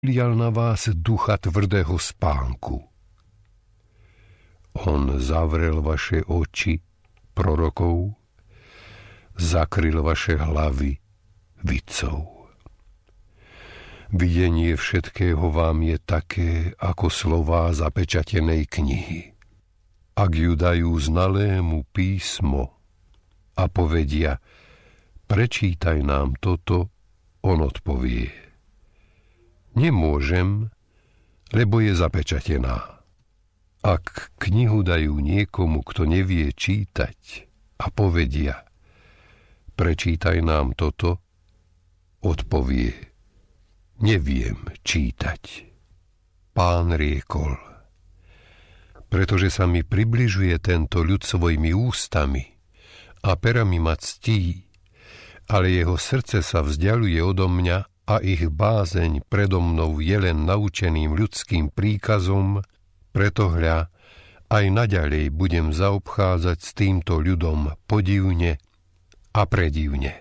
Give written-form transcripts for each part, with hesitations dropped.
lial na vás ducha tvrdého spánku. On zavrel vaše oči, prorokov, zakryl vaše hlavy, vidcov. Videnie všetkého vám je také, ako slová zapečatenej knihy. Ak ju dajú znalému písmo a povedia, prečítaj nám toto, on odpovie, nemôžem, lebo je zapečatená. Ak knihu dajú niekomu, kto nevie čítať a povedia, prečítaj nám toto, odpovie, neviem čítať. Pán riekol, pretože sa mi približuje tento ľud svojimi ústami a perami ma ctí, ale jeho srdce sa vzdialuje odo mňa a ich bázeň predo mnou je len naučeným ľudským príkazom, preto hľa, aj naďalej budem zaobchádzať s týmto ľudom podivne a predivne.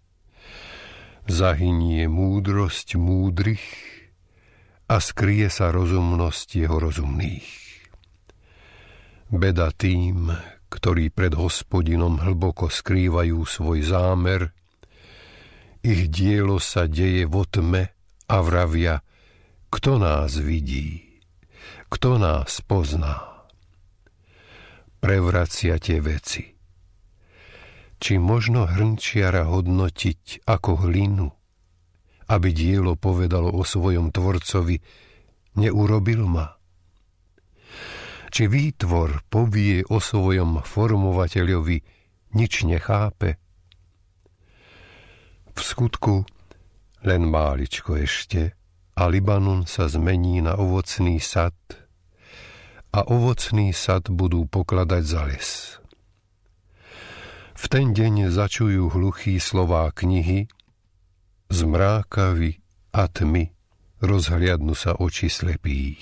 Zahynie múdrosť múdrych a skryje sa rozumnosť jeho rozumných. Beda tým, ktorí pred Hospodinom hlboko skrývajú svoj zámer, ich dielo sa deje vo tme a vravia, kto nás vidí? Kto nás pozná? Prevracia tie veci. Či možno hrnčiara hodnotiť ako hlinu, aby dielo povedalo o svojom tvorcovi, neurobil ma? Či výtvor povie o svojom formovateľovi, nič nechápe? V skutku len máličko ešte, a Libanon sa zmení na ovocný sad a ovocný sad budú pokladať za les. V ten deň začujú hluchí slová knihy, z mrákavy a tmy rozhliadnu sa oči slepých.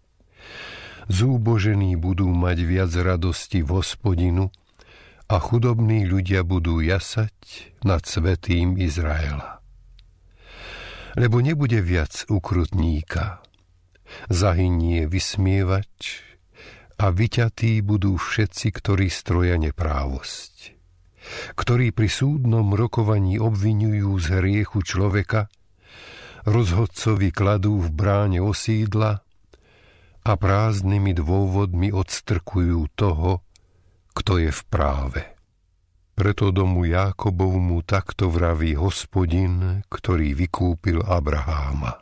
Zúbožení budú mať viac radosti v Hospodinu a chudobní ľudia budú jasať nad svätým Izraela. Lebo nebude viac ukrutníka, zahynie vysmievač a vyťatí budú všetci, ktorí stroja neprávosť, ktorí pri súdnom rokovaní obviňujú z hriechu človeka, rozhodcovi kladú v bráne osídla a prázdnymi dôvodmi odstrkujú toho, kto je v práve. Preto domu Jákobovmu takto vraví Hospodin, ktorý vykúpil Abraháma.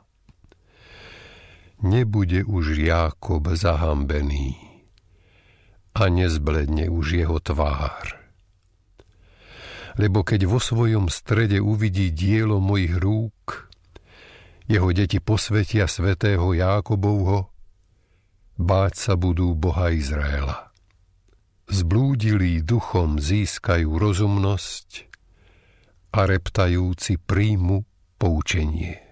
Nebude už Jákob zahambený a nezbledne už jeho tvár. Lebo keď vo svojom strede uvidí dielo mojich rúk, jeho deti posvetia svätého Jákobovho, báť sa budú Boha Izraela. Zblúdilí duchom získajú rozumnosť a reptajúci príjmu poučenie.